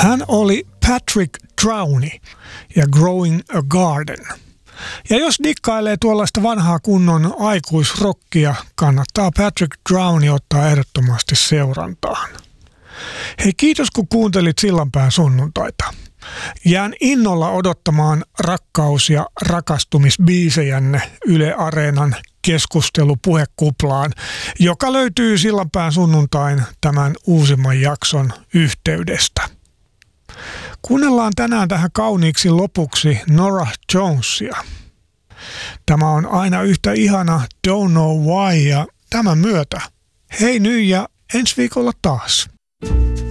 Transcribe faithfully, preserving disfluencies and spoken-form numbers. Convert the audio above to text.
Hän oli Patrick Downey ja Growing a Garden. Ja jos dikkailee tuollaista vanhaa kunnon aikuisrockia, kannattaa Patrick Downey ottaa ehdottomasti seurantaan. Hei, kiitos kun kuuntelit Sillanpään sunnuntaita. Jään innolla odottamaan rakkaus- ja rakastumisbiisejänne Yle Areenan keskustelupuhekuplaan, joka löytyy Sillanpään sunnuntain tämän uusimman jakson yhteydestä. Kuunnellaan tänään tähän kauniiksi lopuksi Norah Jonesia. Tämä on aina yhtä ihana Don't Know Why ja tämän myötä hei nyt ja ensi viikolla taas.